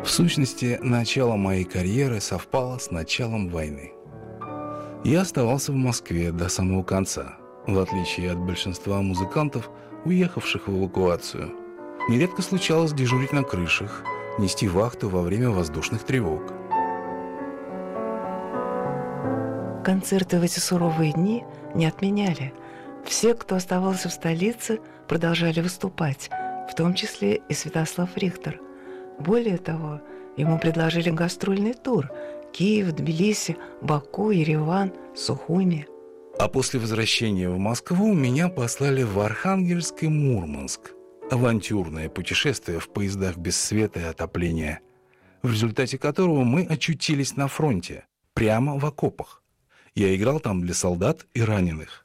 В сущности, начало моей карьеры совпало с началом войны. Я оставался в Москве до самого конца, в отличие от большинства музыкантов, уехавших в эвакуацию. Нередко случалось дежурить на крышах, нести вахту во время воздушных тревог. Концерты в эти суровые дни не отменяли. Все, кто оставался в столице, продолжали выступать, в том числе и Святослав Рихтер. Более того, ему предложили гастрольный тур – Киев, Тбилиси, Баку, Ереван, Сухуми. А после возвращения в Москву меня послали в Архангельск и Мурманск. Авантюрное путешествие в поездах без света и отопления, в результате которого мы очутились на фронте, прямо в окопах. Я играл там для солдат и раненых.